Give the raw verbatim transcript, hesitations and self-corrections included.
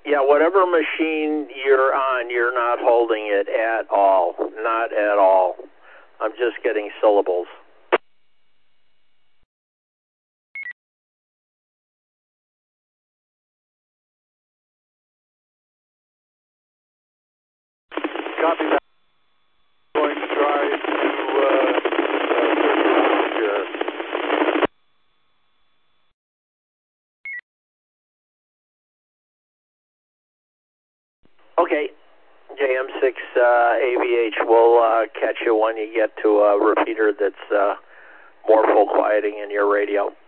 Yeah, whatever machine you're on, you're not holding it at all. Not at all. I'm just getting syllables. Copy that. Going to try to uh, uh, Okay, J M six uh, A V H, we'll uh, catch you when you get to a repeater that's uh, more full quieting in your radio.